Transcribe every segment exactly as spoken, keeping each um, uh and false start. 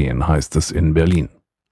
gehen, heißt es in Berlin.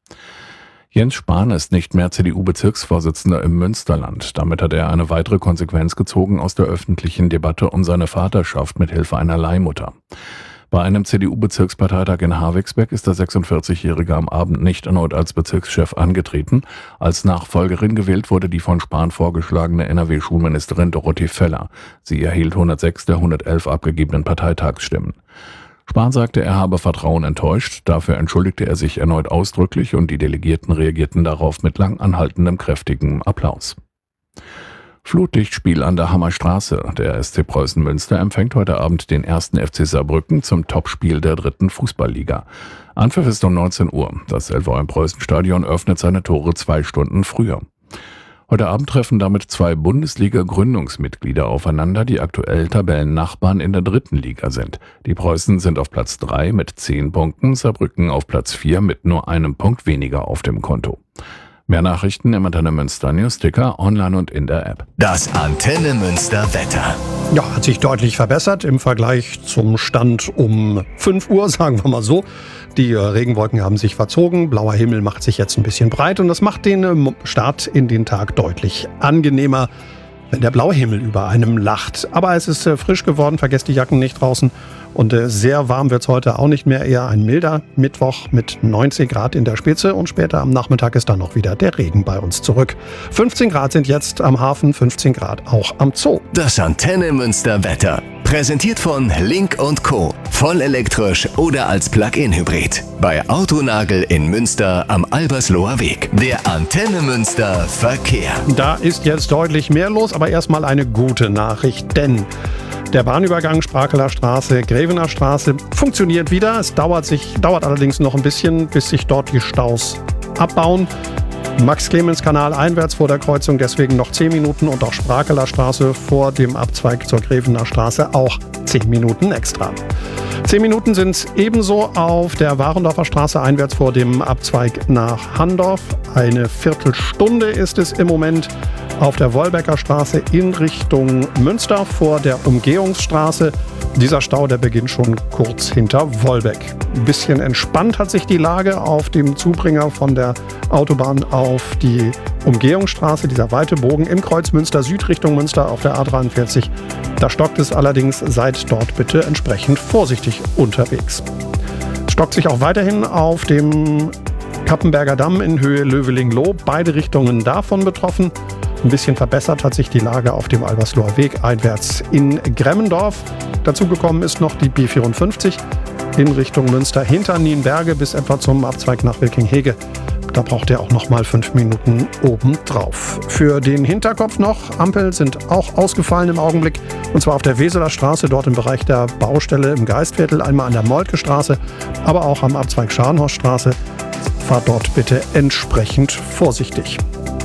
Jens Spahn ist nicht mehr C D U-Bezirksvorsitzender im Münsterland. Damit hat er eine weitere Konsequenz gezogen aus der öffentlichen Debatte um seine Vaterschaft mit Hilfe einer Leihmutter. Bei einem C D U-Bezirksparteitag in Havixbeck ist der sechsundvierzigjährige am Abend nicht erneut als Bezirkschef angetreten. Als Nachfolgerin gewählt wurde die von Spahn vorgeschlagene N R W-Schulministerin Dorothee Feller. Sie erhielt hundertsechs der hundertelf abgegebenen Parteitagsstimmen. Spahn sagte, er habe Vertrauen enttäuscht. Dafür entschuldigte er sich erneut ausdrücklich und die Delegierten reagierten darauf mit lang anhaltendem, kräftigem Applaus. Flutlichtspiel an der Hammerstraße. Der S C Preußen Münster empfängt heute Abend den ersten F C Saarbrücken zum Topspiel der dritten Fußballliga. Anpfiff ist um neunzehn Uhr. Das L V M Preußen-Stadion öffnet seine Tore zwei Stunden früher. Heute Abend treffen damit zwei Bundesliga-Gründungsmitglieder aufeinander, die aktuell Tabellennachbarn in der dritten Liga sind. Die Preußen sind auf Platz drei mit zehn Punkten, Saarbrücken auf Platz vier mit nur einem Punkt weniger auf dem Konto. Mehr Nachrichten im Antenne Münster Newsticker, online und in der App. Das Antenne Münster Wetter. Ja, hat sich deutlich verbessert im Vergleich zum Stand um fünf Uhr, sagen wir mal so. Die Regenwolken haben sich verzogen, blauer Himmel macht sich jetzt ein bisschen breit und das macht den Start in den Tag deutlich angenehmer, wenn der blaue Himmel über einem lacht. Aber es ist frisch geworden, vergesst die Jacken nicht draußen. Und sehr warm wird es heute auch nicht mehr, eher ein milder Mittwoch mit neunzehn Grad in der Spitze und später am Nachmittag ist dann noch wieder der Regen bei uns zurück. fünfzehn Grad sind jetzt am Hafen, fünfzehn Grad auch am Zoo. Das Antenne Münster Wetter. Präsentiert von Link und Co. Voll elektrisch oder als Plug-in-Hybrid. Bei Autonagel in Münster am Albersloher Weg. Der Antenne Münster Verkehr. Da ist jetzt deutlich mehr los, aber erstmal eine gute Nachricht, denn der Bahnübergang Sprakeler Straße, Grevener Straße funktioniert wieder. Es dauert, sich, dauert allerdings noch ein bisschen, bis sich dort die Staus abbauen. Max-Clemens-Kanal einwärts vor der Kreuzung, deswegen noch zehn Minuten und auch Sprakeler Straße vor dem Abzweig zur Grevener Straße auch zehn Minuten extra. zehn Minuten sind ebenso auf der Warendorfer Straße einwärts vor dem Abzweig nach Handorf. Eine Viertelstunde ist es im Moment auf der Wolbecker Straße in Richtung Münster vor der Umgehungsstraße. Dieser Stau, der beginnt schon kurz hinter Wolbeck. Ein bisschen entspannt hat sich die Lage auf dem Zubringer von der Autobahn auf die Umgehungsstraße, dieser weite Bogen im Kreuz Münster Süd Richtung Münster auf der A dreiundvierzig. Da stockt es allerdings, seid dort bitte entsprechend vorsichtig unterwegs. Es stockt sich auch weiterhin auf dem Kappenberger Damm in Höhe Löweling-Loh, beide Richtungen davon betroffen. Ein bisschen verbessert hat sich die Lage auf dem Albersloher Weg einwärts in Gremmendorf. Dazu gekommen ist noch die B vierundfünfzig in Richtung Münster hinter Nienberge bis etwa zum Abzweig nach Wilkinghege. Da braucht ihr auch noch mal fünf Minuten obendrauf. Für den Hinterkopf noch, Ampeln sind auch ausgefallen im Augenblick. Und zwar auf der Weseler Straße, dort im Bereich der Baustelle im Geistviertel, einmal an der Moltke Straße, aber auch am Abzweig Scharnhorststraße. Fahrt dort bitte entsprechend vorsichtig.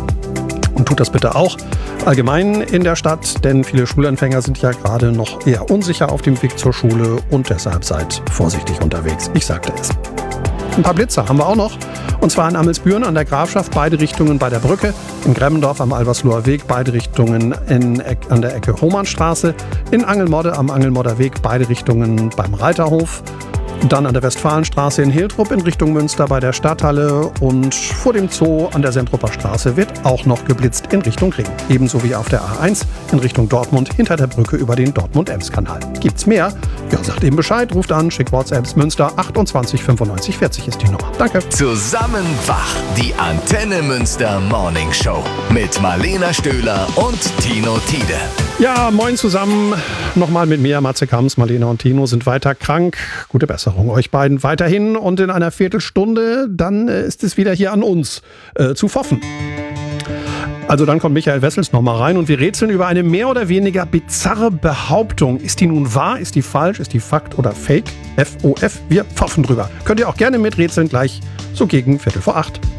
Und tut das bitte auch allgemein in der Stadt, denn viele Schulanfänger sind ja gerade noch eher unsicher auf dem Weg zur Schule und deshalb seid vorsichtig unterwegs. Ich sagte es. Ein paar Blitzer haben wir auch noch. Und zwar in Amelsbüren an der Grafschaft, beide Richtungen bei der Brücke. In Gremmendorf am Albersloher Weg, beide Richtungen in, an der Ecke Homannstraße. In Angelmodde am Angelmodder Weg, beide Richtungen beim Reiterhof. Dann an der Westfalenstraße in Hiltrup in Richtung Münster bei der Stadthalle und vor dem Zoo an der Sentruper Straße wird auch noch geblitzt in Richtung Ring. Ebenso wie auf der A eins in Richtung Dortmund hinter der Brücke über den Dortmund-Ems-Kanal. Gibt's mehr? Ja, sagt eben Bescheid, ruft an, schickt WhatsApps Münster achtundzwanzig fünfundneunzig vierzig ist die Nummer. Danke. Zusammen wach, die Antenne Münster Morning Show mit Marlena Stöhler und Tino Tiede. Ja, moin zusammen. Nochmal mit mir, Matze Kamms, Marlena und Tino sind weiter krank. Gute Besserung euch beiden weiterhin. Und in einer Viertelstunde, dann äh, ist es wieder hier an uns äh, zu pfoffen. Also dann kommt Michael Wessels nochmal rein und wir rätseln über eine mehr oder weniger bizarre Behauptung. Ist die nun wahr? Ist die falsch? Ist die Fakt oder Fake? F O F. Wir pfoffen drüber. Könnt ihr auch gerne miträtseln, gleich so gegen Viertel vor acht.